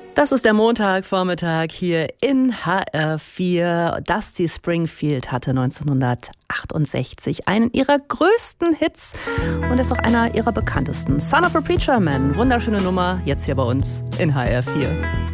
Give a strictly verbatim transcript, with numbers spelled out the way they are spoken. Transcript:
Das ist der Montagvormittag hier in H R vier. Dusty Springfield hatte neunzehnhundertachtundsechzig einen ihrer größten Hits und ist auch einer ihrer bekanntesten. Son of a Preacher Man, wunderschöne Nummer, jetzt hier bei uns in H R vier.